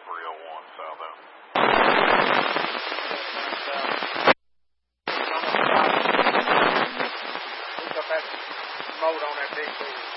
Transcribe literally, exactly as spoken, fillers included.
three oh one south out. Look up that moat on that big thing.